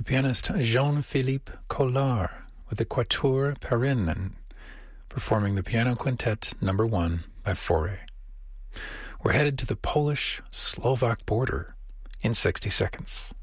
the pianist Jean-Philippe Collard with the Quatuor Perinen performing the Piano Quintet No. 1 by Fauré. We're headed to the Polish-Slovak border in 60 seconds.